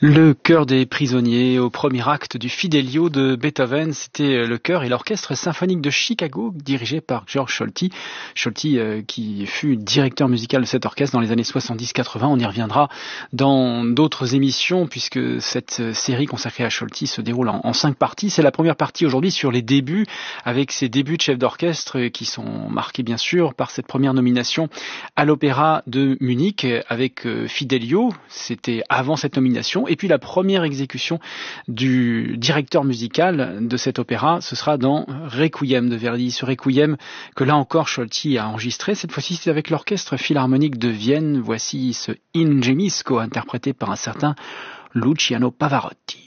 Le chœur des prisonniers au premier acte du Fidelio de Beethoven, c'était le chœur et l'orchestre symphonique de Chicago dirigé par George Solti. Solti qui fut directeur musical de cet orchestre dans les années 70-80. On y reviendra dans d'autres émissions puisque cette série consacrée à Solti se déroule en 5 parties. C'est la première partie aujourd'hui sur les débuts, avec ses débuts de chef d'orchestre qui sont marqués bien sûr par cette première nomination à l'Opéra de Munich avec Fidelio. C'était avant cette nomination. Et puis la première exécution du directeur musical de cet opéra, ce sera dans Requiem de Verdi. Ce Requiem que là encore Solti a enregistré. Cette fois-ci c'est avec l'orchestre philharmonique de Vienne. Voici ce In Gemisco interprété par un certain Luciano Pavarotti.